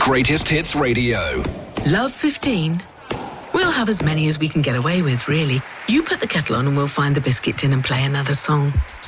Greatest Hits Radio. Love 15? We'll have as many as we can get away with, really. You put the kettle on and we'll find the biscuit tin and play another song.